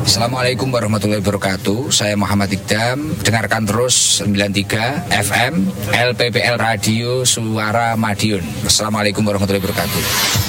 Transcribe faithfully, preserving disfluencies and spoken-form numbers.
Assalamualaikum warahmatullahi wabarakatuh. Saya Muhammad Iqdam. Dengarkan terus sembilan puluh tiga F M L P P L Radio Suara Madiun. Assalamualaikum warahmatullahi wabarakatuh.